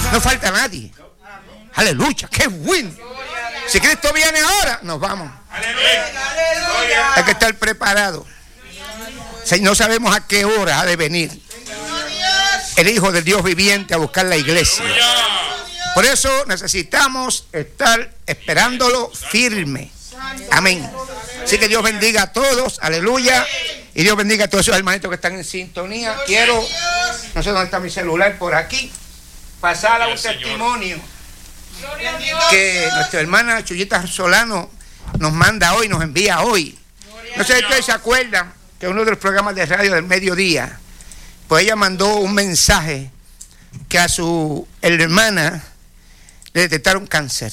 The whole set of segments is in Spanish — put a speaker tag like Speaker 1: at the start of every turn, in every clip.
Speaker 1: No falta nadie. Aleluya, qué bueno. Si Cristo viene ahora, nos vamos. Hay que estar preparado. No sabemos a qué hora ha de venir el Hijo del Dios viviente a buscar la iglesia. Por eso necesitamos estar esperándolo firme. Amén. Así que Dios bendiga a todos. Aleluya. Y Dios bendiga a todos esos hermanitos que están en sintonía. Quiero, no sé dónde está mi celular, por aquí, pasar a un testimonio que nuestra hermana Chuyita Solano nos manda hoy, nos envía hoy. No sé si ustedes se acuerdan que uno de los programas de radio del mediodía, pues ella mandó un mensaje que a su hermana le detectaron cáncer.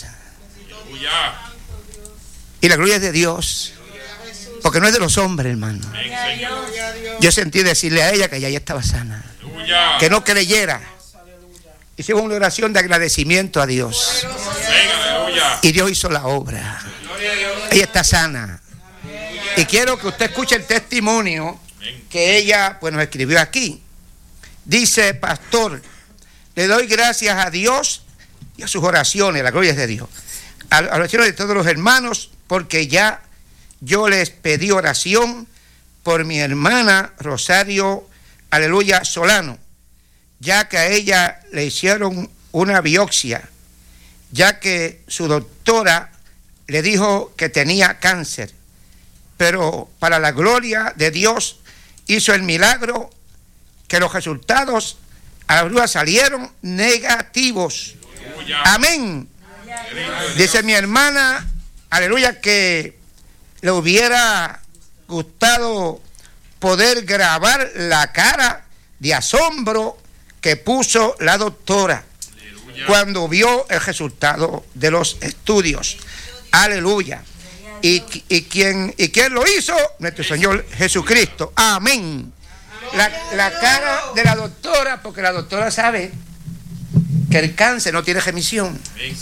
Speaker 1: Y la gloria es de Dios, porque no es de los hombres, hermano. Yo sentí decirle a ella que ella ya estaba sana, que no creyera. Hicimos una oración de agradecimiento a Dios. Y Dios hizo la obra. Ella está sana. Y quiero que usted escuche el testimonio que ella pues nos escribió aquí. Dice: pastor, le doy gracias a Dios y a sus oraciones, la gloria es de Dios, a las oraciones de todos los hermanos, porque ya yo les pedí oración por mi hermana Rosario, aleluya, Solano, ya que a ella le hicieron una biopsia, ya que su doctora le dijo que tenía cáncer, pero para la gloria de Dios hizo el milagro que los resultados a la bruja salieron negativos. Amén. Dice mi hermana, aleluya, que le hubiera gustado poder grabar la cara de asombro que puso la doctora cuando vio el resultado de los estudios. Aleluya. ¿Y quién lo hizo? Nuestro Señor Jesucristo. Amén. La cara de la doctora, porque la doctora sabe que el cáncer no tiene remisión.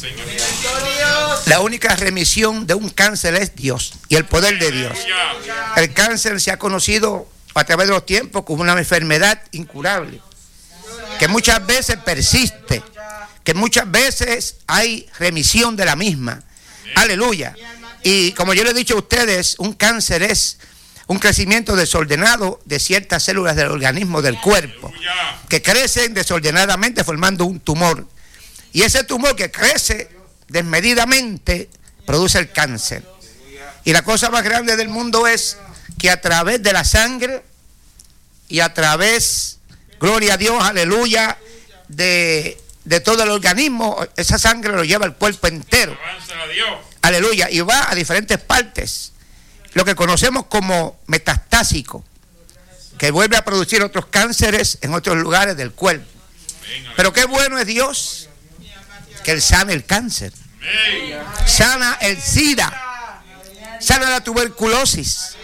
Speaker 1: La única remisión de un cáncer es Dios y el poder de Dios. El cáncer se ha conocido a través de los tiempos como una enfermedad incurable, que muchas veces persiste, que muchas veces hay remisión de la misma. Aleluya. Y como yo le he dicho a ustedes, un cáncer es un crecimiento desordenado de ciertas células del organismo del cuerpo, que crecen desordenadamente formando un tumor. Y ese tumor que crece desmedidamente produce el cáncer. Y la cosa más grande del mundo es que a través de la sangre y a través, gloria a Dios, aleluya, de todo el organismo, esa sangre lo lleva el cuerpo entero. Aleluya. Y va a diferentes partes. Lo que conocemos como metastásico, que vuelve a producir otros cánceres en otros lugares del cuerpo. Pero qué bueno es Dios, que Él sana el cáncer, sana el SIDA, sana la tuberculosis,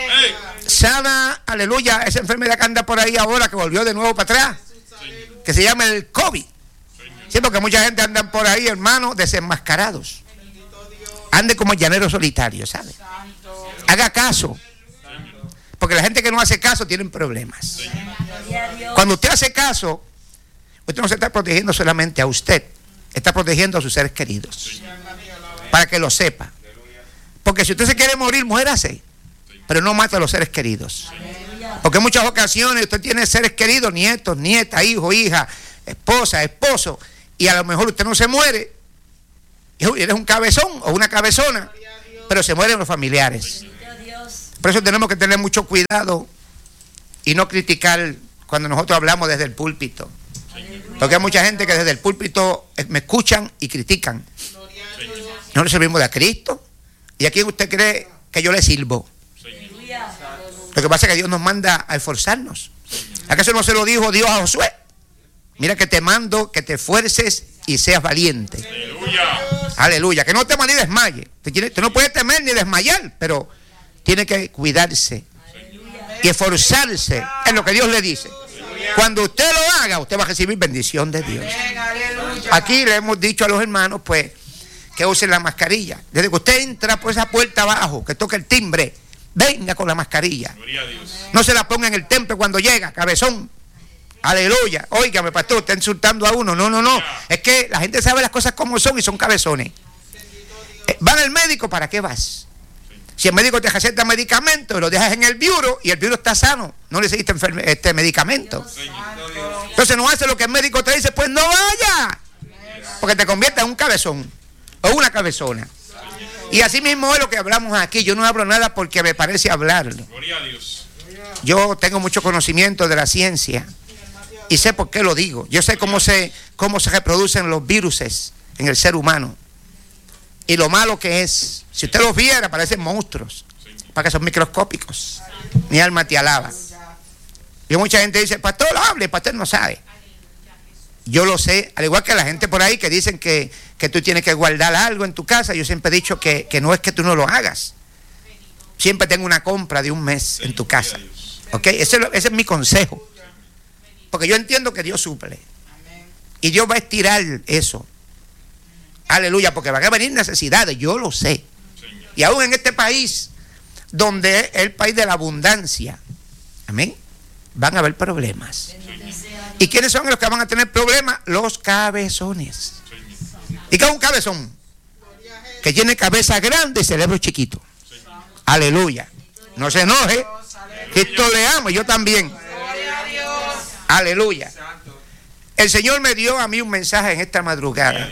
Speaker 1: sana, aleluya, esa enfermedad que anda por ahí ahora, que volvió de nuevo para atrás, que se llama el COVID. Sí, porque mucha gente anda por ahí, hermano, desenmascarados. Ande como llanero solitario, ¿sabe? Haga caso, porque la gente que no hace caso tienen problemas. Cuando usted hace caso, usted no se está protegiendo solamente a usted, está protegiendo a sus seres queridos, para que lo sepa. Porque si usted se quiere morir, muérase, pero no mate a los seres queridos. Porque en muchas ocasiones usted tiene seres queridos, nietos, nietas, hijos, hija, esposa, esposo, y a lo mejor usted no se muere, eres un cabezón o una cabezona, pero se mueren los familiares. Por eso tenemos que tener mucho cuidado y no criticar cuando nosotros hablamos desde el púlpito. Porque hay mucha gente que desde el púlpito me escuchan y critican. Nosotros servimos a Cristo. ¿Y a quién usted cree que yo le sirvo? Lo que pasa es que Dios nos manda a esforzarnos. ¿Acaso no se lo dijo Dios a Josué? Mira que te mando que te esfuerces y seas valiente. Aleluya. Que no temas ni desmayes. Tú no puedes temer ni desmayar, pero tiene que cuidarse y esforzarse en lo que Dios le dice. Cuando usted lo haga, usted va a recibir bendición de Dios. Aquí le hemos dicho a los hermanos, pues, que usen la mascarilla. Desde que usted entra por esa puerta abajo, que toque el timbre, venga con la mascarilla. No se la ponga en el templo cuando llega, cabezón. Aleluya. Óigame, pastor, está insultando a uno. No. Es que la gente sabe las cosas como son y son cabezones. ¿Van al médico? ¿Para qué vas? Si el médico te receta medicamentos, lo dejas en el bureau y el bureau está sano, no necesita medicamento. Entonces no hace lo que el médico te dice, pues no vaya, porque te convierte en un cabezón o una cabezona. Y así mismo es lo que hablamos aquí. Yo no hablo nada porque me parece hablarlo. Yo tengo mucho conocimiento de la ciencia y sé por qué lo digo. Yo sé cómo se reproducen los viruses en el ser humano y lo malo que es. Si usted los viera, parecen monstruos, para que son microscópicos. Mi alma te alaba. Y mucha gente dice, pastor, hable, el pastor no sabe. Yo lo sé, al igual que la gente por ahí que dicen que tú tienes que guardar algo en tu casa. Yo siempre he dicho que no es que tú no lo hagas. Siempre tengo una compra de un mes en tu casa. ¿Ok? Ese es mi consejo. Porque yo entiendo que Dios suple. Y Dios va a estirar eso. Aleluya, porque van a venir necesidades, yo lo sé. Y aún en este país, donde es el país de la abundancia, amén, van a haber problemas. ¿Y quiénes son los que van a tener problemas? Los cabezones. ¿Y qué es un cabezón? Que tiene cabeza grande y cerebro chiquito. Aleluya. No se enoje. Cristo le ama, yo también. Aleluya. El Señor me dio a mí un mensaje en esta madrugada.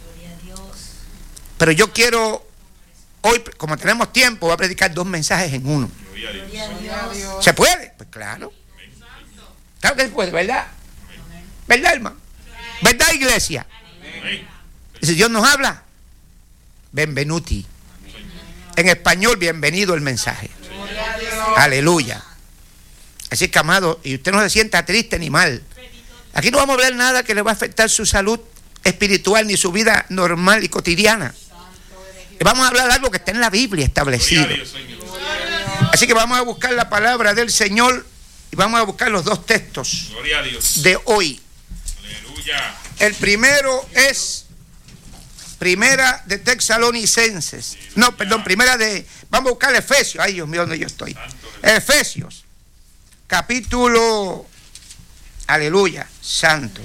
Speaker 1: Pero yo quiero, hoy, como tenemos tiempo, voy a predicar 2 mensajes en uno. ¿Se puede? Pues claro. Claro que se puede, ¿verdad? ¿Verdad, hermano? ¿Verdad, iglesia? Y si Dios nos habla, benvenuti. En español, bienvenido el mensaje. Aleluya. Así que, amado, y usted no se sienta triste ni mal. Aquí no vamos a hablar nada que le va a afectar su salud espiritual ni su vida normal y cotidiana. Vamos a hablar de algo que está en la Biblia establecido. Así que vamos a buscar la palabra del Señor y vamos a buscar los 2 textos de hoy. El primero es Primera de Tesalonicenses. No, perdón, vamos a buscar Efesios. Ay, Dios mío, ¿dónde yo estoy? Efesios, capítulo, aleluya, santo.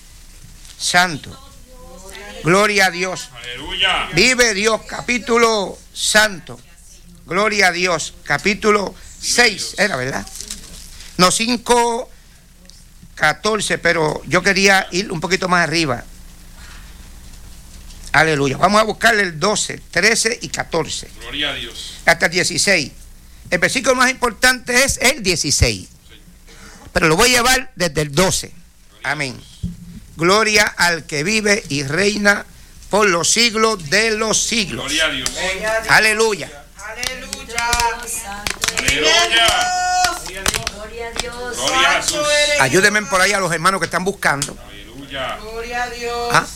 Speaker 1: Gloria a Dios. Aleluya. Vive Dios, capítulo santo. Gloria a Dios, capítulo 6, era, ¿verdad? No, 5, 14, pero yo quería ir un poquito más arriba. Aleluya. Vamos a buscarle el 12, 13 y 14. Gloria a Dios. Hasta el 16. El versículo más importante es el 16. Pero lo voy a llevar desde el 12. Amén. Gloria al que vive y reina por los siglos de los siglos. Gloria a Dios. Aleluya. Aleluya.
Speaker 2: Gloria a Dios.
Speaker 3: Gloria a Jesús.
Speaker 1: Ayúdenme por ahí a los hermanos que están buscando.
Speaker 3: Aleluya.
Speaker 2: Gloria a Dios.
Speaker 1: ¿Ah?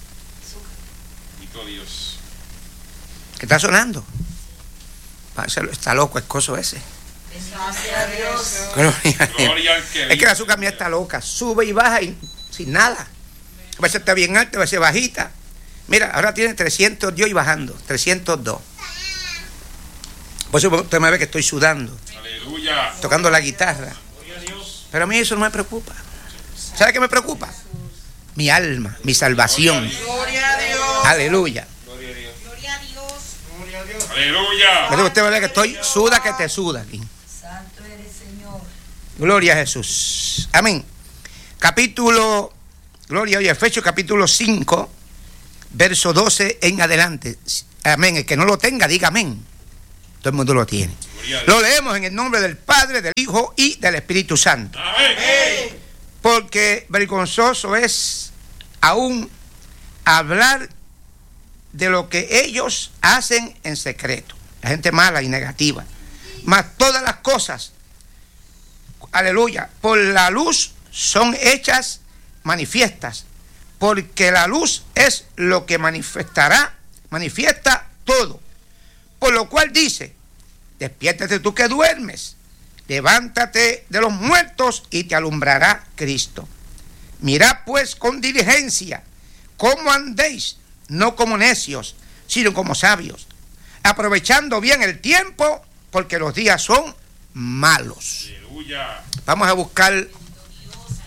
Speaker 3: Dios.
Speaker 1: ¿Qué está sonando? Está loco, escoso ese.
Speaker 2: Gracias a Dios.
Speaker 1: Gloria al que vive. Es que la azúcar mía está loca. Sube y baja y sin nada. A veces está bien alta, a veces bajita. Mira, ahora tiene 302 y bajando. 302. Por eso usted me ve que estoy sudando.
Speaker 3: Aleluya.
Speaker 1: Tocando la guitarra. Pero a mí eso no me preocupa. ¿Sabe qué me preocupa? Mi alma, mi salvación.
Speaker 2: Gloria a Dios.
Speaker 1: Aleluya.
Speaker 3: Gloria a Dios.
Speaker 2: Gloria a Dios.
Speaker 3: Gloria a Dios. Aleluya.
Speaker 1: Pero usted ve que estoy suda que te suda aquí.
Speaker 2: Santo eres, Señor.
Speaker 1: Gloria a Jesús. Amén. Capítulo, gloria a Efesios capítulo 5, verso 12 en adelante. Amén. El que no lo tenga, diga amén. Todo el mundo lo tiene. Lo leemos en el nombre del Padre, del Hijo y del Espíritu Santo.
Speaker 3: Amén.
Speaker 1: Porque vergonzoso es aún hablar de lo que ellos hacen en secreto. La gente mala y negativa. Mas todas las cosas, aleluya, por la luz son hechas manifiestas. Porque la luz es lo que manifiesta todo. Por lo cual dice, despiértate tú que duermes, levántate de los muertos y te alumbrará Cristo. Mirad pues con diligencia cómo andéis, no como necios, sino como sabios, aprovechando bien el tiempo, porque los días son malos.
Speaker 3: Aleluya.
Speaker 1: Vamos a buscar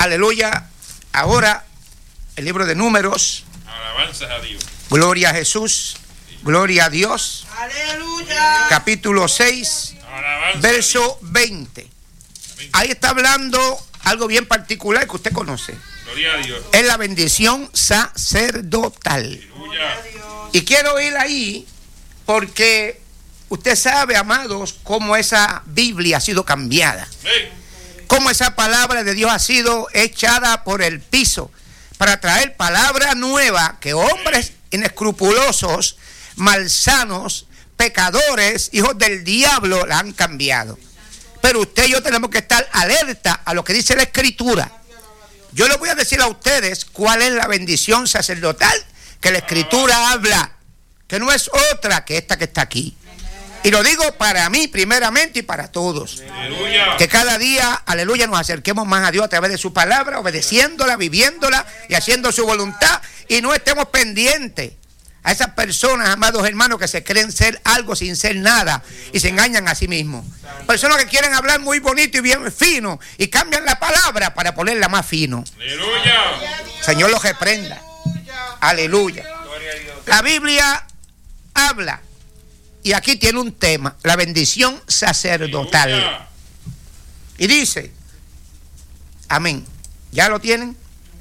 Speaker 1: Aleluya. Ahora, el libro de Números.
Speaker 3: Alabanzas a Dios.
Speaker 1: Gloria a Jesús. Gloria a Dios.
Speaker 2: Aleluya.
Speaker 1: Capítulo 6, verso 20. Ahí está hablando algo bien particular que usted conoce.
Speaker 3: Gloria a Dios.
Speaker 1: Es la bendición sacerdotal.
Speaker 3: Aleluya.
Speaker 1: Y quiero ir ahí porque usted sabe, amados, cómo esa Biblia ha sido cambiada. Cómo esa palabra de Dios ha sido echada por el piso para traer palabra nueva que hombres inescrupulosos, malsanos, pecadores, hijos del diablo la han cambiado. Pero usted y yo tenemos que estar alerta a lo que dice la Escritura. Yo les voy a decir a ustedes cuál es la bendición sacerdotal que la Escritura habla, que no es otra que esta que está aquí. Y lo digo para mí primeramente y para todos.
Speaker 3: Aleluya.
Speaker 1: Que cada día, aleluya, nos acerquemos más a Dios a través de su palabra, obedeciéndola, viviéndola y haciendo su voluntad. Y no estemos pendientes a esas personas, amados hermanos, que se creen ser algo sin ser nada y se engañan a sí mismos. Personas que quieren hablar muy bonito y bien fino y cambian la palabra para ponerla más fino.
Speaker 3: Aleluya.
Speaker 1: Señor los reprenda. Aleluya. La Biblia habla, y aquí tiene un tema, la bendición sacerdotal.
Speaker 3: Aleluya.
Speaker 1: Y dice, amén. ¿Ya lo tienen?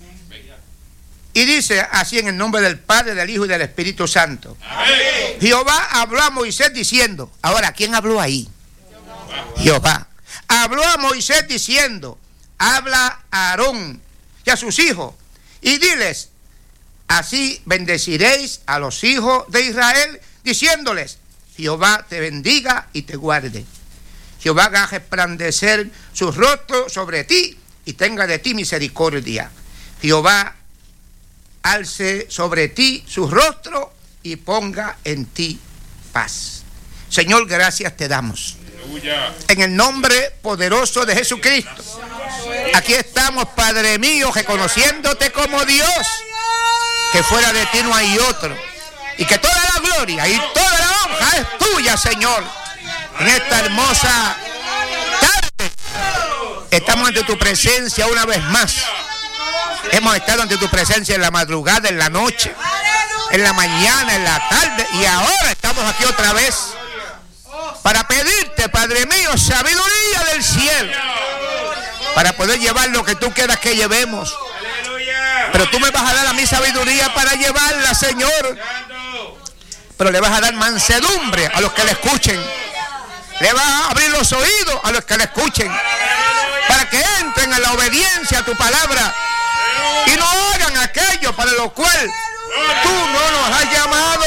Speaker 1: Y dice así en el nombre del Padre, del Hijo y del Espíritu Santo.
Speaker 3: Amén.
Speaker 1: Jehová habló a Moisés diciendo, ahora, ¿quién habló ahí? Jehová. Habló a Moisés diciendo, habla a Aarón y a sus hijos y diles, así bendeciréis a los hijos de Israel, diciéndoles, Jehová te bendiga y te guarde. Jehová haga resplandecer su rostro sobre ti y tenga de ti misericordia. Jehová alce sobre ti su rostro y ponga en ti paz. Señor, gracias te damos.
Speaker 3: Aleluya.
Speaker 1: En el nombre poderoso de Jesucristo. Aquí estamos, Padre mío, reconociéndote como Dios, que fuera de ti no hay otro, y que toda la gloria y toda la honra es tuya, Señor. En esta hermosa tarde estamos ante tu presencia una vez más. Hemos estado ante tu presencia en la madrugada, en la noche, en la mañana, en la tarde, y ahora estamos aquí otra vez para pedirte, Padre mío, sabiduría del cielo para poder llevar lo que tú quieras que llevemos. Pero tú me vas a dar a mí sabiduría para llevarla, Señor. Pero le vas a dar mansedumbre a los que le escuchen. Le vas a abrir los oídos a los que le escuchen, para que entren en la obediencia a tu palabra y no hagan aquello para lo cual tú no nos has llamado.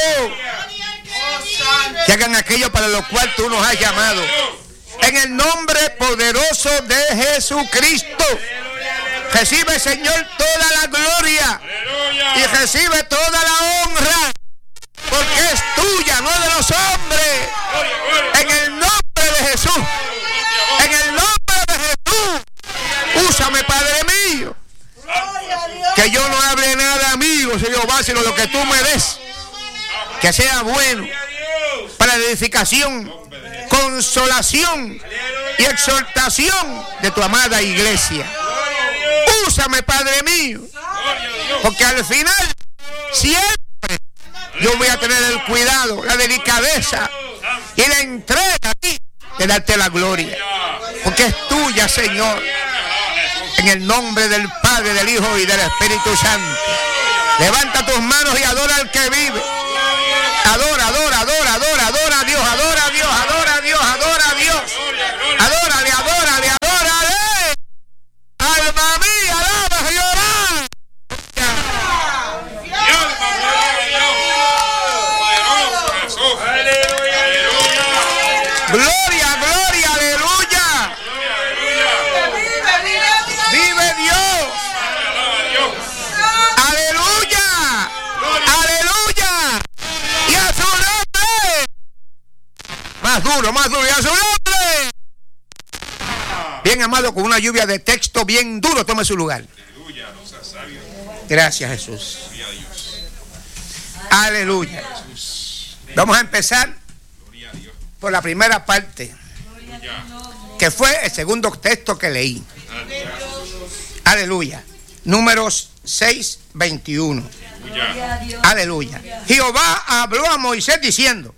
Speaker 1: Que hagan aquello para lo cual tú nos has llamado. En el nombre poderoso de Jesucristo. Recibe, Señor, toda la gloria y recibe toda la honra, porque es tuya, no de los hombres. En el nombre de Jesús. En el nombre de Jesús. Úsame, Padre mío. Que yo no hable nada, amigo, Señor, sino lo que tú me des. Que sea bueno para la edificación, consolación y exhortación de tu amada iglesia. Úsame, Padre mío, porque al final siempre yo voy a tener el cuidado, la delicadeza y la entrega de darte la gloria, porque es tuya, Señor. En el nombre del Padre, del Hijo y del Espíritu Santo. Levanta tus manos y adora al que vive. Adora, adora, adora, adora, adora a Dios, adora a Dios, adora a Dios, adora a Dios. Adórale, adórale, adórale. Alma mía, alaba a Jehová. Gloria, gloria, aleluya. Vive Dios. Aleluya. Aleluya. Y a su nombre. Más duro, y a su nombre. Bien, amado, con una lluvia de texto bien duro, tome su lugar. Gracias, Jesús. Aleluya. Vamos a empezar por la primera parte, que fue el segundo texto que leí. Aleluya. Números 6, 21.
Speaker 2: Gloria a Dios.
Speaker 1: Aleluya. Jehová habló a Moisés diciendo.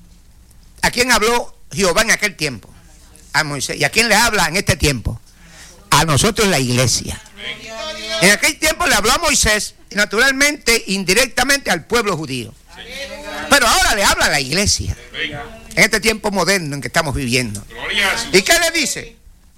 Speaker 1: ¿A quién habló Jehová en aquel tiempo? A Moisés. ¿Y a quién le habla en este tiempo? A nosotros, la iglesia. En aquel tiempo le habló a Moisés y naturalmente, indirectamente al pueblo judío. Pero ahora le habla a la iglesia. En este tiempo moderno en que estamos viviendo. ¿Y qué le dice?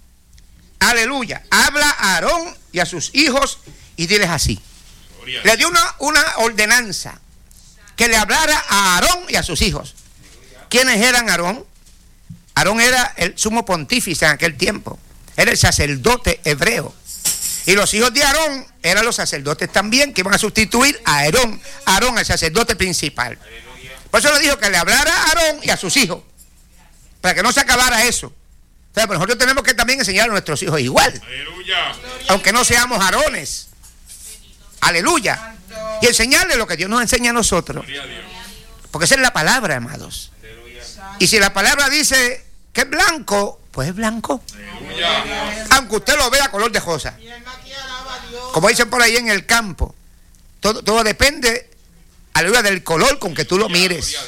Speaker 1: Aleluya. Habla a Aarón y a sus hijos y diles así. Le dio una ordenanza que le hablara a Aarón y a sus hijos. ¿Quiénes eran Aarón? Aarón era el sumo pontífice en aquel tiempo. Era el sacerdote hebreo. Y los hijos de Aarón eran los sacerdotes también, que iban a sustituir a Aarón, el sacerdote principal. Por eso le dijo que le hablara a Aarón y a sus hijos, para que no se acabara eso. Pero nosotros tenemos que también enseñar a nuestros hijos igual.
Speaker 3: Aleluya.
Speaker 1: Aunque no seamos Aarones. Aleluya. Y enseñarle lo que Dios nos enseña a nosotros. Porque esa es la palabra, amados. Y si la palabra dice que es blanco, pues es blanco. Aunque usted lo vea color de rosa. Como dicen por ahí en el campo. Todo depende, aleluya, del color con que tú lo mires.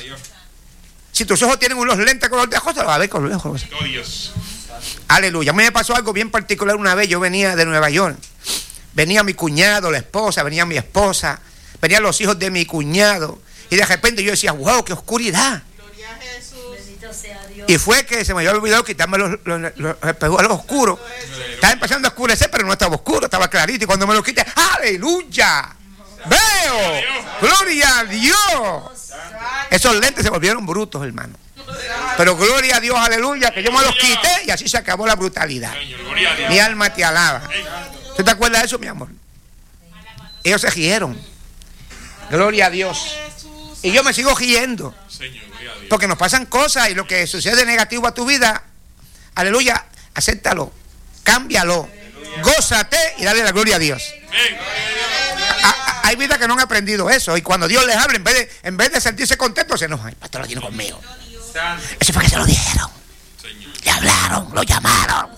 Speaker 1: Si tus ojos tienen unos lentes color de rosa, lo vas a ver color de rosa. Aleluya. A mí me pasó algo bien particular una vez. Yo venía de Nueva York. Venía mi cuñado, la esposa, venía mi esposa, venían los hijos de mi cuñado. Y de repente yo decía, wow, qué oscuridad.
Speaker 2: Gloria a Jesús. Bendito sea Dios.
Speaker 1: Y fue que se me había olvidado quitarme los espejuelos oscuros. Estaba empezando a oscurecer, pero no estaba oscuro, estaba clarito. Y cuando me lo quité, ¡aleluya! ¡Veo! ¡Gloria a Dios! Esos lentes se volvieron brutos, hermano. Pero gloria a Dios, aleluya, que yo me los quité y así se acabó la brutalidad. Mi alma te alaba. ¿Tú te acuerdas de eso, mi amor? Ellos se rieron. Gloria a Dios. Y yo me sigo riendo. Porque nos pasan cosas y lo que sucede negativo a tu vida, aleluya, acéptalo, cámbialo, gózate y dale la gloria a Dios. Hay vidas que no han aprendido eso y cuando Dios les habla, en vez de sentirse contentos, se enojan. El pastor lo tiene conmigo. Eso fue que se lo dijeron. Le hablaron, lo llamaron.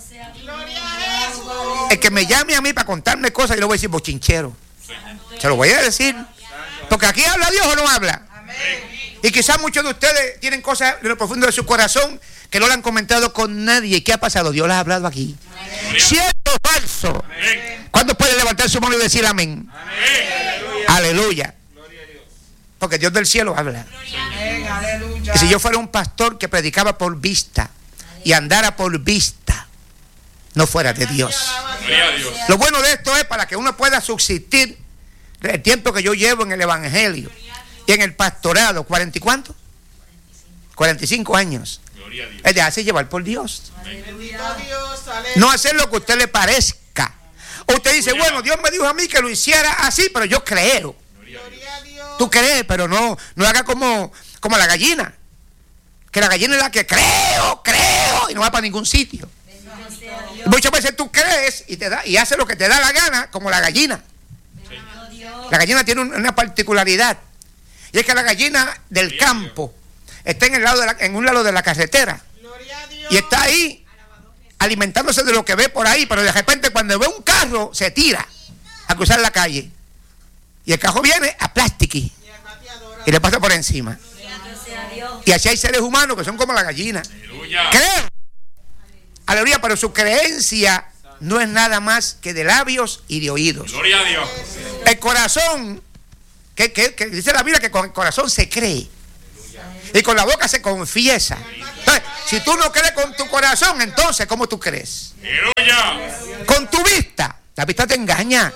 Speaker 1: El que me llame a mí para contarme cosas, yo le voy a decir bochinchero. Se lo voy a decir. Porque aquí habla Dios o no habla. Y quizás muchos de ustedes tienen cosas en lo profundo de su corazón que no le han comentado con nadie. ¿Qué ha pasado? Dios las ha hablado aquí. ¿Cierto o falso? ¿Cuándo puede levantar su mano y decir amén? Aleluya. Porque Dios del cielo habla. Y si yo fuera un pastor que predicaba por vista y andara por vista, no fuera de Dios. Lo bueno de esto es para que uno pueda subsistir el tiempo que yo llevo en el evangelio y en el pastorado. ¿40 y cuánto? 45 años. Es de hacerse llevar por Dios. No hacer lo que a usted le parezca. O usted dice, bueno, Dios me dijo a mí que lo hiciera así, pero yo creo. Tú crees, pero no haga como la gallina. Que la gallina es la que creo, y no va para ningún sitio. Muchas veces tú crees y haces lo que te da la gana, como la gallina. La gallina tiene una particularidad. Y es que la gallina del campo está en un lado de la carretera. Y está ahí alimentándose de lo que ve por ahí. Pero de repente cuando ve un carro se tira a cruzar la calle. Y el carro viene a plastiqui y le pasa por encima. Y así hay seres humanos que son como la gallina. Creen. Aleluya, pero su creencia no es nada más que de labios y de oídos.
Speaker 3: Gloria a Dios.
Speaker 1: El corazón, que dice la Biblia que con el corazón se cree y con la boca se confiesa. Entonces, si tú no crees con tu corazón, entonces ¿cómo tú crees?
Speaker 3: Aleluya.
Speaker 1: Con tu vista. La vista te engaña.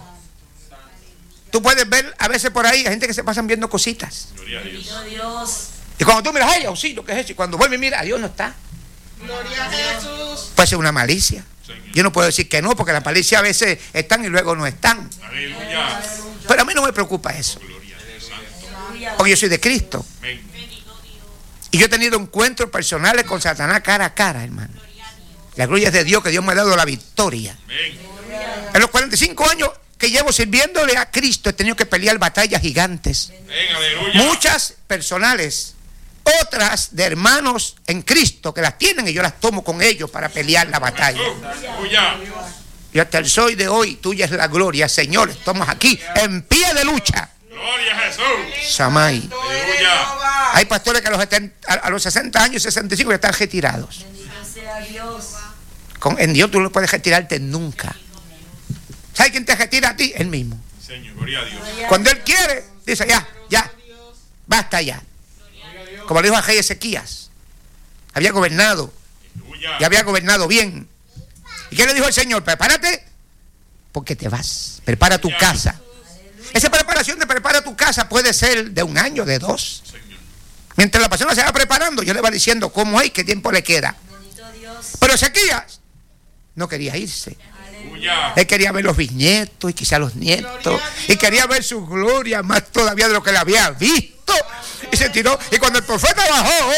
Speaker 1: Tú puedes ver a veces por ahí hay gente que se pasan viendo cositas.
Speaker 3: Gloria a Dios.
Speaker 1: Y cuando tú miras, ay, auxilio, ¿qué es eso? Y cuando vuelves y miras, Dios no está.
Speaker 2: Gloria a Jesús.
Speaker 1: Puede ser una malicia. Yo no puedo decir que no, porque las malicias a veces están y luego no están.
Speaker 3: Aleluya.
Speaker 1: Pero a mí no me preocupa eso. Porque yo soy de Cristo. Y yo he tenido encuentros personales con Satanás cara a cara, hermano. La gloria es de Dios, que Dios me ha dado la victoria. En los 45 años que llevo sirviéndole a Cristo, he tenido que pelear batallas gigantes. Muchas personales, otras de hermanos en Cristo que las tienen y yo las tomo con ellos para pelear la batalla. Yo Y hasta el sol de hoy, tuya es la gloria, Señor. Estamos aquí en pie de lucha.
Speaker 3: Gloria a Jesús.
Speaker 1: Samay.
Speaker 3: Aleluya.
Speaker 1: Hay pastores que a los 60 años, 65 ya están retirados.
Speaker 2: Bendito sea Dios.
Speaker 1: En Dios tú no puedes retirarte nunca. ¿Sabes quién te retira a ti? Él mismo.
Speaker 3: Señor, gloria a Dios.
Speaker 1: Cuando Él quiere, dice ya, basta ya. Como le dijo a rey Ezequías, había gobernado
Speaker 3: Aleluya.
Speaker 1: y había gobernado bien. ¿Y qué le dijo el Señor? Prepárate porque te vas. Prepara tu casa. Esa preparación de prepara tu casa puede ser de 1 año, de 2.
Speaker 3: Señor.
Speaker 1: Mientras la persona se va preparando, yo le va diciendo cómo es, qué tiempo le queda.
Speaker 2: Bendito Dios.
Speaker 1: Pero Ezequías no quería irse.
Speaker 3: Aleluya.
Speaker 1: Él quería ver los bisnietos y quizá los nietos. Y quería ver su gloria más todavía de lo que le había visto. Y se tiró. Y cuando el profeta bajó,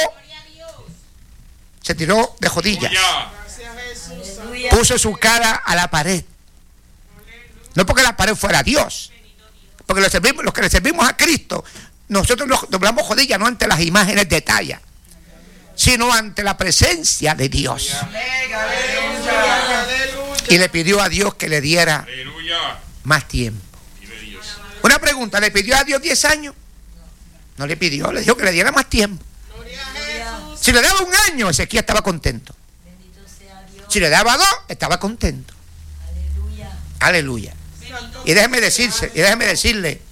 Speaker 1: se tiró de rodillas.
Speaker 3: Aleluya.
Speaker 2: Aleluya.
Speaker 1: Puso su cara a la pared. No porque la pared fuera Dios. Porque los que le servimos a Cristo, nosotros nos doblamos rodillas no ante las imágenes de talla, sino ante la presencia de Dios. Y le pidió a Dios que le diera
Speaker 3: Aleluya.
Speaker 1: más tiempo.
Speaker 3: Vive Dios.
Speaker 1: Una pregunta, ¿le pidió a Dios 10 años? No le pidió, le dijo que le diera más tiempo. Si le daba 1 año, Ezequiel estaba contento.
Speaker 2: Bendito sea Dios.
Speaker 1: Si le daba 2, estaba contento.
Speaker 2: Aleluya.
Speaker 1: Aleluya. Y déjeme decirle,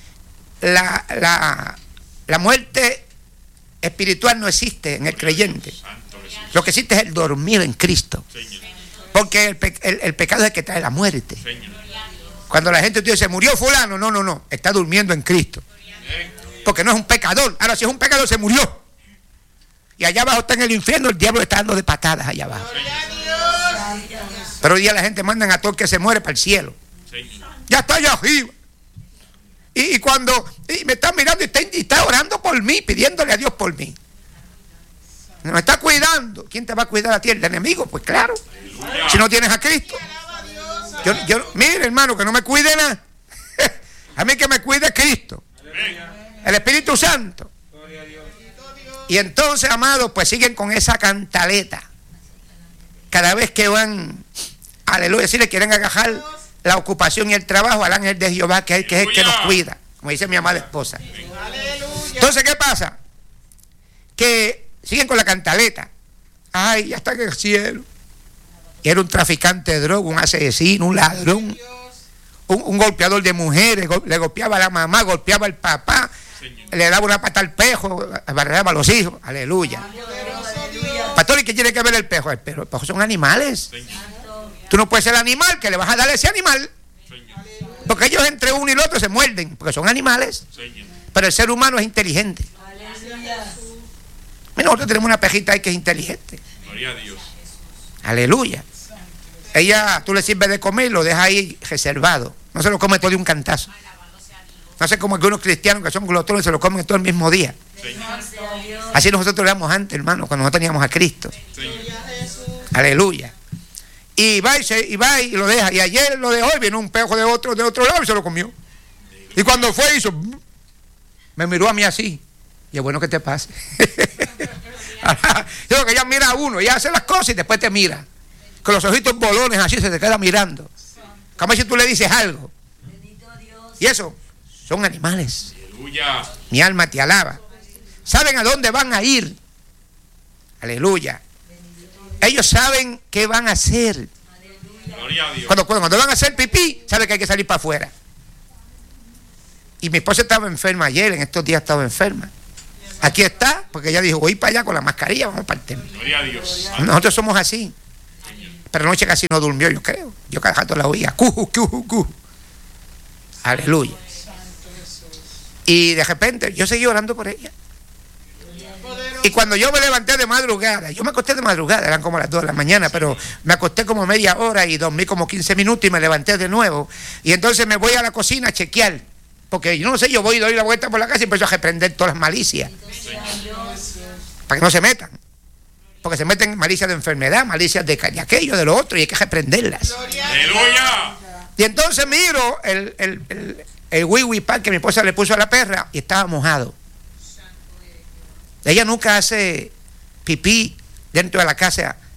Speaker 1: la muerte espiritual no existe en el creyente.
Speaker 3: Santo Jesús.
Speaker 1: Lo que existe es el dormir en Cristo.
Speaker 3: Señor.
Speaker 1: Porque el pecado es el que trae la muerte.
Speaker 3: Señor.
Speaker 1: Cuando la gente dice, murió fulano, no, está durmiendo en Cristo. Porque no es un pecador. Ahora, si es un pecador, se murió. Y allá abajo está en el infierno, el diablo está dando de patadas allá abajo. Pero hoy día la gente mandan a todo el que se muere para el cielo.
Speaker 3: Señor.
Speaker 1: Ya está allá arriba. Y cuando me está mirando y está orando por mí, pidiéndole a Dios por mí. Me está cuidando. ¿Quién te va a cuidar a ti? ¿El enemigo? Pues claro.
Speaker 3: Aleluya.
Speaker 1: Si no tienes a Cristo. Mire, hermano, que no me cuide nada. A mí que me cuide Cristo.
Speaker 3: Amén.
Speaker 1: El Espíritu Santo. Y entonces, amados, pues siguen con esa cantaleta. Cada vez que van, aleluya, si le quieren agajar la ocupación y el trabajo al ángel de Jehová, que es el que nos cuida, como dice mi amada esposa. Entonces, ¿qué pasa? Que siguen con la cantaleta. Ay, ya está en el cielo. Y era un traficante de droga, un asesino, un ladrón, un golpeador de mujeres, le golpeaba a la mamá, golpeaba al papá,
Speaker 3: Señor.
Speaker 1: le daba una pata al pejo, barreaba a los hijos. Aleluya. Pastor, ¿y qué tiene que ver el pejo? Pero los pejos son animales.
Speaker 3: Señor.
Speaker 1: Tú no puedes ser animal que le vas a dar a ese animal,
Speaker 3: Señor.
Speaker 1: porque ellos entre uno y el otro se muerden, porque son animales.
Speaker 3: Señor.
Speaker 1: Pero el ser humano es inteligente.
Speaker 2: Aleluya.
Speaker 1: Mira, nosotros tenemos una pejita ahí que es inteligente.
Speaker 3: Gloria a Dios.
Speaker 1: Aleluya. Ella, tú le sirves de comer y lo dejas ahí reservado. No se lo come todo de un cantazo. No sé como algunos cristianos que son glotones se lo comen todo el mismo día.
Speaker 3: Señor.
Speaker 2: Sea Dios.
Speaker 1: Así nosotros éramos antes, hermano, cuando no teníamos a Cristo.
Speaker 3: Señor.
Speaker 1: Aleluya. Y va y lo deja. Y ayer lo dejó y vino un pejo de otro lado y se lo comió. Y cuando fue hizo, me miró a mí así. Y es bueno que te pase. Digo que ella mira a uno, ella hace las cosas y después te mira. Con los ojitos bolones así se te queda mirando. Como si tú le dices algo.
Speaker 2: Bendito Dios.
Speaker 1: Y eso son animales.
Speaker 3: Aleluya.
Speaker 1: Mi alma te alaba. Saben a dónde van a ir. Aleluya. Ellos saben qué van a hacer.
Speaker 3: Gloria a Dios.
Speaker 1: Cuando van a hacer pipí, saben que hay que salir para afuera. Y mi esposa estaba enferma ayer, en estos días estaba enferma. Aquí está, porque ella dijo, voy para allá con la mascarilla, vamos para el templo.
Speaker 3: Gloria a Dios.
Speaker 1: Nosotros somos así. Pero anoche casi no durmió, yo creo. Yo cada rato la oía. Cuju, cuju, cuju. Aleluya. Y de repente yo seguí orando por ella. Y cuando yo me levanté de madrugada, yo me acosté de madrugada, eran como las 2 de la mañana, pero me acosté como media hora y dormí como 15 minutos y me levanté de nuevo. Y entonces me voy a la cocina a chequear, porque yo no sé, yo voy y doy la vuelta por la casa y empiezo a reprender todas las malicias, para que no se metan. Porque se meten malicias de enfermedad, malicias de aquello, de lo otro, y hay que reprenderlas.
Speaker 3: Aleluya.
Speaker 1: Y entonces miro el wiwi pan que mi esposa le puso a la perra y estaba mojado. Ella nunca hace pipí dentro de la casa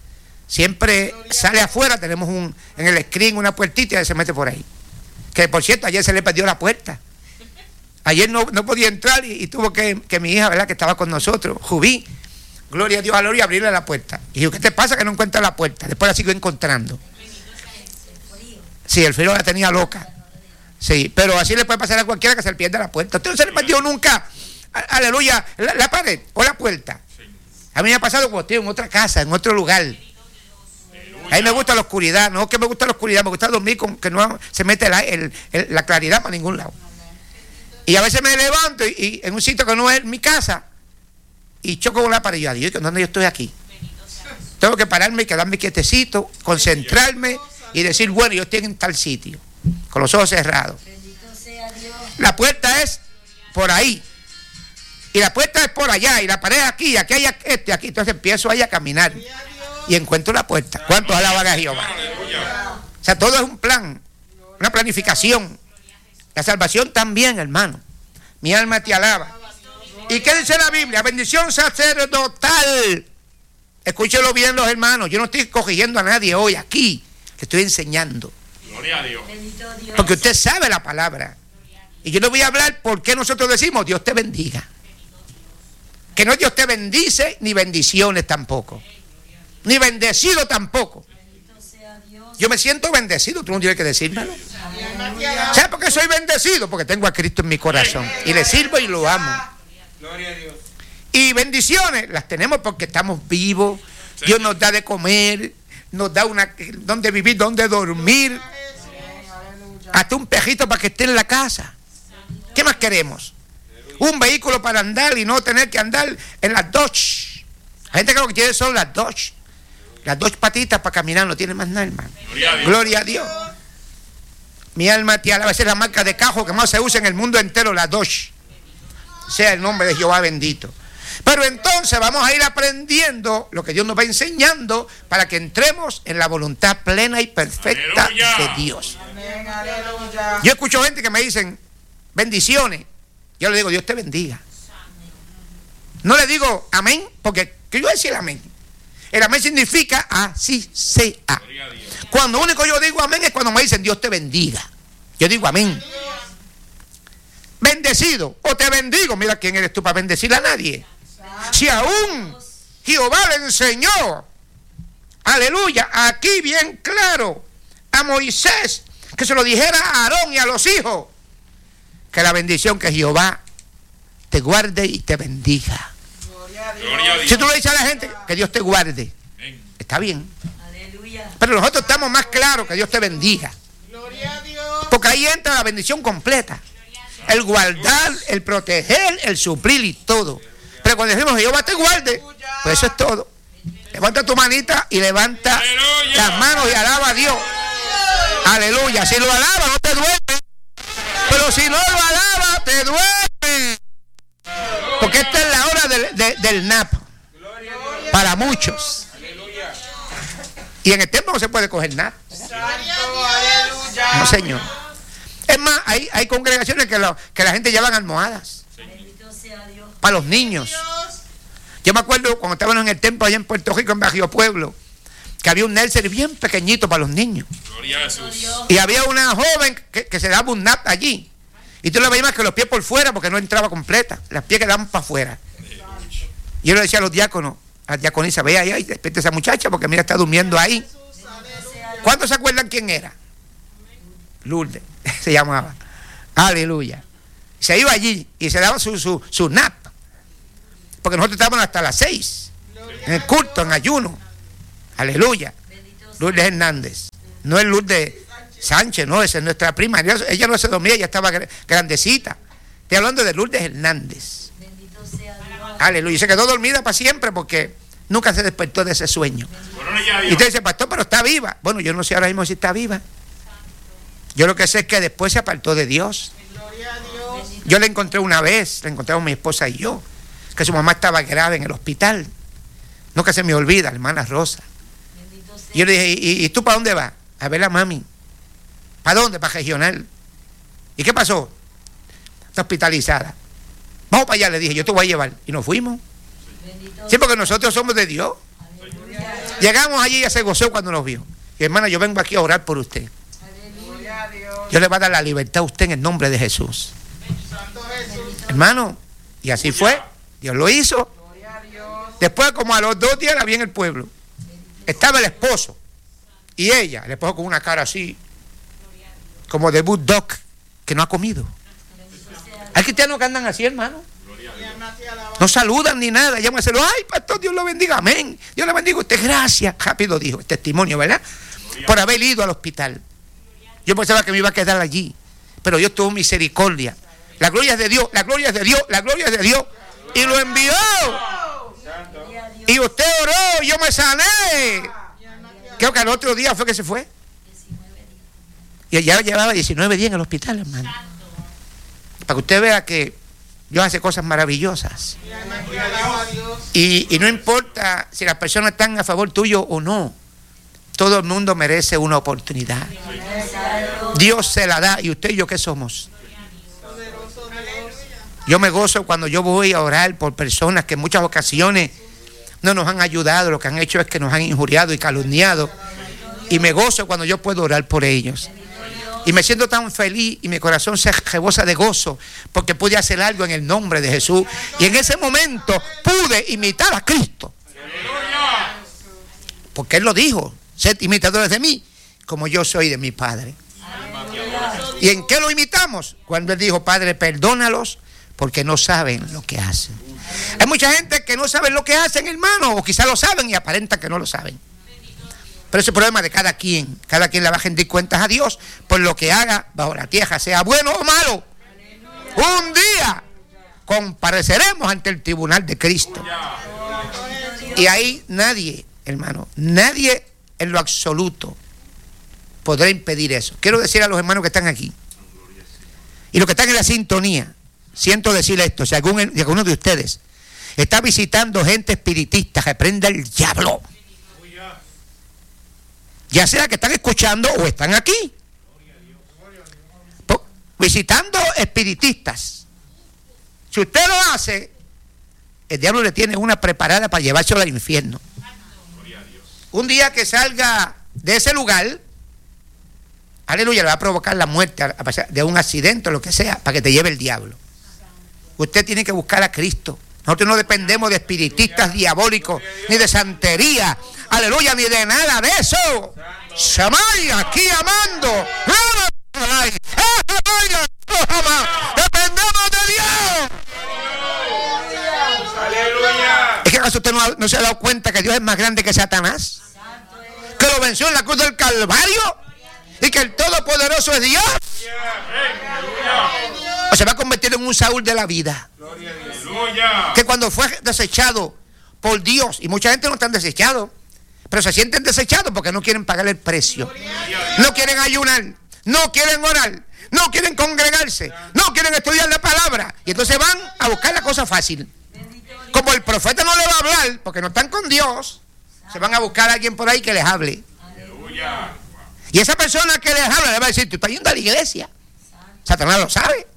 Speaker 1: siempre sale afuera, tenemos en el screen una puertita y se mete por ahí. Que por cierto, ayer se le perdió la puerta. Ayer no podía entrar y tuvo que mi hija, ¿verdad?, que estaba con nosotros, Jubí, gloria a Dios, y abrirle la puerta. Y dijo, ¿qué te pasa que no encuentras la puerta? Después la siguió encontrando. Sí, el frío la tenía loca. Sí, pero así le puede pasar a cualquiera que se le pierda la puerta. ¿Usted no se le perdió nunca, aleluya, la pared o la puerta? A mí me ha pasado cuando estoy en otra casa, en otro lugar. A mí me gusta la oscuridad, no que me gusta la oscuridad, me gusta dormir con que no se mete la claridad para ningún lado. Y a veces me levanto y en un sitio que no es mi casa y choco con la pared. Y yo digo, ¿dónde yo estoy aquí? Tengo que pararme y quedarme quietecito, concentrarme y decir, bueno, yo estoy en tal sitio, con los ojos cerrados. La puerta es por ahí y la puerta es por allá y la pared aquí y aquí hay aquí. Entonces empiezo ahí a caminar y encuentro la puerta. ¿Cuántos alaban a Jehová? O sea, todo es un plan, una planificación. La salvación también, hermano. Mi alma te alaba. ¿Y qué dice la Biblia? Bendición sacerdotal. Escúchelo bien, los hermanos. Yo no estoy corrigiendo a nadie hoy aquí. Le estoy enseñando.
Speaker 3: Gloria a Dios.
Speaker 1: Porque usted sabe la palabra. Y yo le voy a hablar por qué nosotros decimos Dios te bendiga. Que no Dios te bendice, ni bendiciones tampoco. Ni bendecido tampoco. Yo me siento bendecido, tú no tienes que decírmelo. ¿Sabes por qué soy bendecido? Porque tengo a Cristo en mi corazón y le sirvo y lo amo. Y bendiciones las tenemos porque estamos vivos. Dios nos da de comer, nos da donde vivir, donde dormir, hasta un pejito para que esté en la casa. ¿Qué más queremos? Un vehículo para andar y no tener que andar en las Dodge. La gente que lo que tiene son las Dodge. Las dos patitas para caminar, no tiene más nada, hermano. Gloria a Dios. Mi alma te alaba. Esa es la marca de cajo que más se usa en el mundo entero, la Dodge. Sea el nombre de Jehová bendito. Pero entonces vamos a ir aprendiendo lo que Dios nos va enseñando para que entremos en la voluntad plena y perfecta de Dios. Yo escucho gente que me dicen bendiciones. Yo le digo, Dios te bendiga. No le digo amén, porque ¿qué yo decir amén? El amén significa así sea. Cuando único yo digo amén es cuando me dicen Dios te bendiga. Yo digo amén. Bendecido o te bendigo. Mira, ¿quién eres tú para bendecir a nadie? Si aún Jehová le enseñó, aleluya, aquí bien claro a Moisés, que se lo dijera a Aarón y a los hijos, que la bendición, que Jehová te guarde y te bendiga. Si tú le dices a la gente que Dios te guarde, está bien. Pero nosotros estamos más claros que Dios te bendiga. Porque ahí entra la bendición completa. El guardar, el proteger, el suplir y todo. Pero cuando decimos Jehová te guarde, pues eso es todo. Levanta tu manita y levanta las manos y alaba a Dios. Aleluya. Si lo alaba no te duerme. Pero si no lo alaba te duerme. Porque esta es la hora del nap para muchos. Y en el templo no se puede coger nap. No, señor. Es más, hay congregaciones que la gente llevan almohadas para los niños. Yo me acuerdo cuando estábamos en el templo allá en Puerto Rico, en Bajío Pueblo, que había un nursery bien pequeñito para los niños. Y había una joven que se daba un nap allí. Y tú le veías que los pies por fuera porque no entraba completa. Las pies quedaban para afuera. Y yo le decía a los diáconos, a la diaconisa, ve ahí, despierta esa muchacha porque mira, está durmiendo ahí. ¿Cuántos se acuerdan quién era? Lourdes, se llamaba. Aleluya. Se iba allí y se daba su nap. Porque nosotros estábamos hasta las 6. En el culto, en ayuno. Aleluya. Lourdes Hernández. No es Lourdes Sánchez, no, esa es nuestra prima. Ella no se dormía, ella estaba grandecita. Estoy hablando de Lourdes Hernández. Aleluya. Y se quedó dormida para siempre porque nunca se despertó de ese sueño. Y usted dice, pastor, pero está viva. Bueno, yo no sé ahora mismo si está viva. Yo lo que sé es que después se apartó de Dios. Yo la encontré una vez, la encontramos mi esposa y yo, que su mamá estaba grave en el hospital. Nunca se me olvida, hermana Rosa. Y yo le dije, ¿y tú para dónde vas? A ver a mami. ¿Para dónde? Para regional. ¿Y qué pasó? Está hospitalizada. Vamos para allá, le dije, yo te voy a llevar. Y nos fuimos. Sí, porque nosotros somos de Dios. Llegamos allí y ella se gozó cuando nos vio. Y hermana, yo vengo aquí a orar por usted. Dios le va a dar la libertad a usted en el nombre de Jesús. Hermano, y así fue. Dios lo hizo. Después, como a los 2 días, la vi en el pueblo. Estaba el esposo y ella, el esposo con una cara así, como de bulldog, que no ha comido. Hay cristianos que andan así, hermano. No saludan ni nada. Llaman a decirlo, ay, pastor, Dios lo bendiga, amén. Dios le bendiga a usted, gracias. Rápido dijo, el testimonio, ¿verdad? Por haber ido al hospital. Yo pensaba que me iba a quedar allí, pero Dios tuvo misericordia. La gloria es de Dios, la gloria es de Dios, la gloria es de Dios. Y lo envió. Y usted oró, yo me sané. Creo que al otro día fue que se fue. Y ya llevaba 19 días en el hospital, hermano. Para que usted vea que Dios hace cosas maravillosas. Y no importa si las personas están a favor tuyo o no. Todo el mundo merece una oportunidad. Dios se la da. ¿Y usted y yo qué somos? Yo me gozo cuando yo voy a orar por personas que en muchas ocasiones no nos han ayudado. Lo que han hecho es que nos han injuriado y calumniado. Y me gozo cuando yo puedo orar por ellos. Y me siento tan feliz y mi corazón se rebosa de gozo porque pude hacer algo en el nombre de Jesús. Y en ese momento pude imitar a Cristo. Porque Él lo dijo, sed imitadores de mí, como yo soy de mi Padre. ¿Y en qué lo imitamos? Cuando Él dijo, Padre, perdónalos porque no saben lo que hacen. Hay mucha gente que no sabe lo que hacen, hermano, o quizás lo saben y aparentan que no lo saben. Pero ese es el problema de cada quien le va a rendir cuentas a Dios por lo que haga bajo la tierra, sea bueno o malo. Un día compareceremos ante el tribunal de Cristo. Y ahí nadie, hermano, nadie en lo absoluto podrá impedir eso. Quiero decir a los hermanos que están aquí y los que están en la sintonía, siento decir esto, si alguno de ustedes está visitando gente espiritista, reprenda el diablo. Ya sea que están escuchando o están aquí visitando espiritistas. Si usted lo hace, el diablo le tiene una preparada para llevárselo al infierno. Un día que salga de ese lugar, aleluya, le va a provocar la muerte de un accidente o lo que sea, para que te lleve el diablo. Usted tiene que buscar a Cristo. Nosotros no dependemos de espiritistas diabólicos, ni de santería, aleluya, ni de nada de eso. Samay, aquí amando. Dependemos de Dios. ¿Es que acaso usted no se ha dado cuenta que Dios es más grande que Satanás? Que lo venció en la cruz del Calvario y que el Todopoderoso es Dios. O se va a convertir en un Saúl de la vida. Que cuando fue desechado por Dios, y mucha gente no está desechado, pero se sienten desechados porque no quieren pagar el precio, no quieren ayunar, no quieren orar, no quieren congregarse, no quieren estudiar la palabra, y entonces van a buscar la cosa fácil. Como el profeta no le va a hablar porque no están con Dios, se van a buscar a alguien por ahí que les hable. Y esa persona que les habla le va a decir, tú estás yendo a la iglesia. Satanás lo sabe.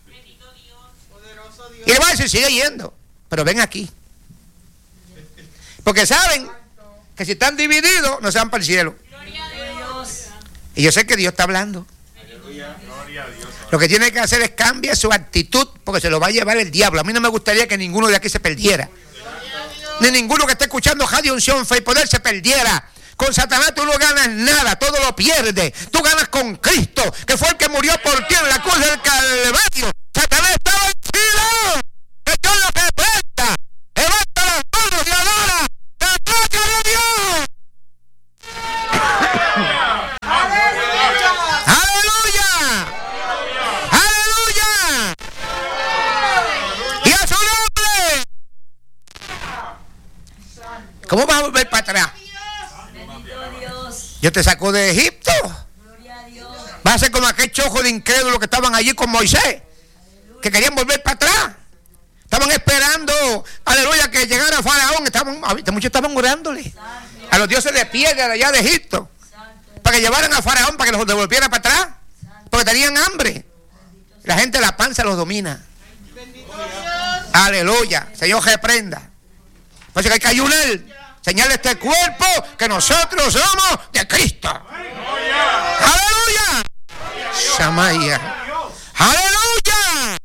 Speaker 1: Y le va a decir, sigue yendo, pero ven aquí. Porque saben que si están divididos, no se van para el cielo. Y yo sé que Dios está hablando. Lo que tiene que hacer es cambiar su actitud, porque se lo va a llevar el diablo. A mí no me gustaría que ninguno de aquí se perdiera. Ni ninguno que esté escuchando Radio Unción, Fe y Poder se perdiera. Con Satanás tú no ganas nada, todo lo pierdes. Tú ganas con Cristo, que fue el que murió por ti en la cruz del Calvario. Satanás está vencido. Que Dios lo reprenda. Levanta las manos y adora. ¡La gloria de Dios! ¡Aleluya! ¡Aleluya! ¡Y a su nombre! ¿Cómo vas a volver para atrás? Yo te saco de Egipto. Va a ser como aquel chojo de incrédulos que estaban allí con Moisés, que querían volver para atrás. Estaban esperando, aleluya, que llegara Faraón. Muchos estaban orándole a los dioses de piedra de allá de Egipto, para que llevaran a Faraón, para que los devolviera para atrás, porque tenían hambre. La gente de la panza los domina. Aleluya, Señor reprenda. Por eso que hay que ayunar. Señala este cuerpo que nosotros somos de Cristo. ¡Aleluya! Samaya. ¡Aleluya!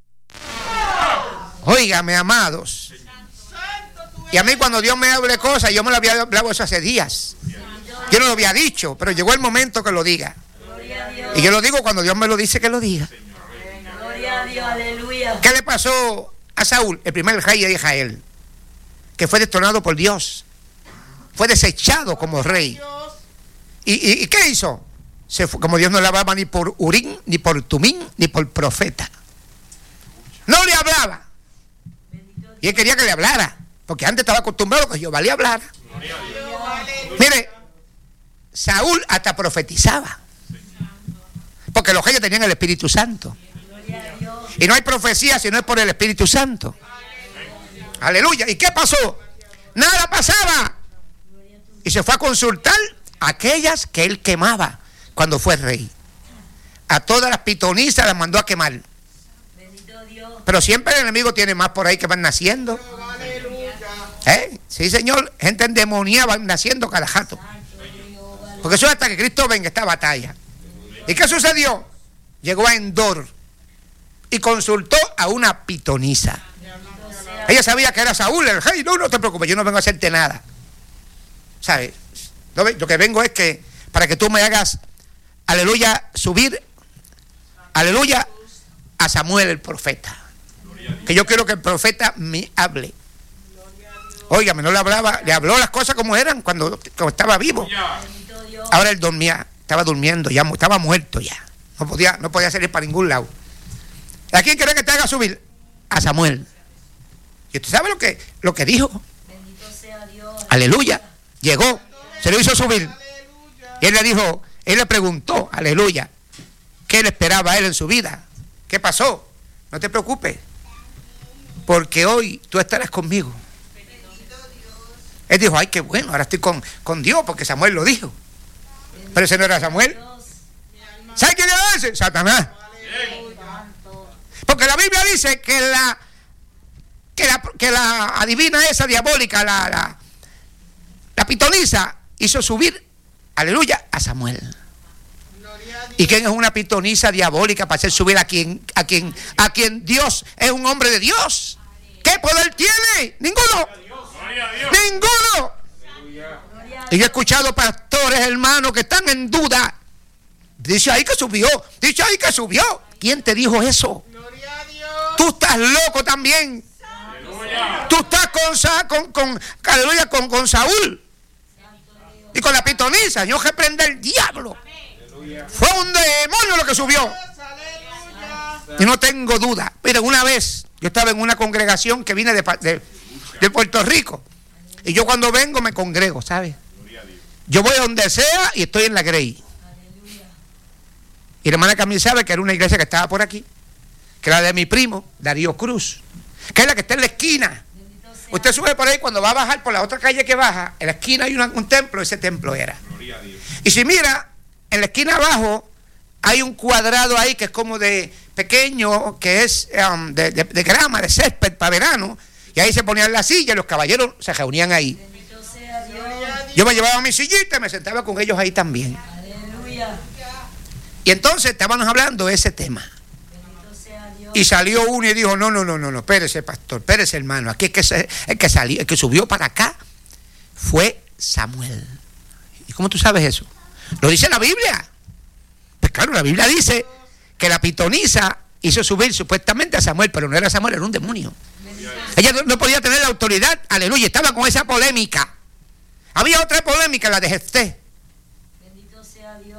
Speaker 1: Óigame, amados. Y a mí cuando Dios me hable cosas, yo me lo había hablado eso hace días. Yo no lo había dicho, pero llegó el momento que lo diga. Y yo lo digo cuando Dios me lo dice que lo diga.
Speaker 2: Gloria a Dios, aleluya.
Speaker 1: ¿Qué le pasó a Saúl, el primer rey de Israel? Que fue destronado por Dios. Fue desechado como rey. ¿Y qué hizo? Se fue, como Dios no le hablaba ni por Urim, ni por Tumín, ni por profeta. No le hablaba. Y él quería que le hablara, porque antes estaba acostumbrado a que Jehová le hablara. Mire, Saúl hasta profetizaba, porque los reyes tenían el Espíritu Santo. Y no hay profecía si no es por el Espíritu Santo. Aleluya. ¿Y qué pasó? Nada pasaba. Y se fue a consultar a aquellas que él quemaba cuando fue rey. A todas las pitonisas las mandó a quemar. Pero siempre el enemigo tiene más por ahí que van naciendo. Sí, señor. Gente endemoniada van naciendo cada jato. Porque eso es hasta que Cristo venga esta batalla. ¿Y qué sucedió? Llegó a Endor y consultó a una pitonisa. Ella sabía que era Saúl el rey. No te preocupes, yo no vengo a hacerte nada. ¿Sabes? Lo que vengo es que para que tú me hagas, aleluya, subir, aleluya, a Samuel el profeta. Que yo quiero que el profeta me hable. Óigame, no le hablaba, le habló las cosas como eran cuando estaba vivo. Ahora él dormía, estaba durmiendo, ya estaba muerto ya. No podía salir para ningún lado. ¿A quién quiere que te haga subir? A Samuel. ¿Y usted sabe lo que dijo? Aleluya. Llegó, se lo hizo subir. Y él le dijo, él le preguntó, aleluya, ¿qué le esperaba a él en su vida? ¿Qué pasó? No te preocupes, porque hoy tú estarás conmigo. Él dijo, ay, qué bueno, ahora estoy con Dios, porque Samuel lo dijo. Pero ese no era Samuel. ¿Sabe quién era ese? Satanás. Porque la Biblia dice que la adivina esa diabólica, la pitonisa, hizo subir, aleluya, a Samuel. ¿Y quién es una pitonisa diabólica para hacer subir a quien Dios es un hombre de Dios? ¿Qué poder tiene? Ninguno. Ninguno. Y yo he escuchado pastores, hermanos, que están en duda. Dice ahí que subió. Dice ahí que subió. ¿Quién te dijo eso? Tú estás loco también. Tú estás con Saúl y con la pitonisa. Yo reprende el diablo. Fue un demonio lo que subió. Y no tengo duda. Mira, una vez yo estaba en una congregación que vine de Puerto Rico. Y yo cuando vengo me congrego, ¿sabes? Yo voy a donde sea y estoy en la Grey. Y la hermana Camila sabe que era una iglesia que estaba por aquí, que era de mi primo, Darío Cruz, que es la que está en la esquina. Usted sube por ahí, cuando va a bajar por la otra calle que baja, en la esquina hay un templo, ese templo era. Y si mira, en la esquina abajo hay un cuadrado ahí que es como de pequeño, que es de grama, de césped para verano, y ahí se ponían las sillas y los caballeros se reunían ahí. Yo me llevaba mi sillita y me sentaba con ellos ahí también. Y entonces estábamos hablando de ese tema. Y salió uno y dijo, no, espérese, pastor, espérese, hermano. Aquí el que subió para acá fue Samuel. ¿Y cómo tú sabes eso? Lo dice la Biblia. Pues claro, la Biblia dice que la pitonisa hizo subir supuestamente a Samuel, pero no era Samuel, era un demonio. Ella no podía tener la autoridad, aleluya, estaba con esa polémica. Había otra polémica, la de Jefté.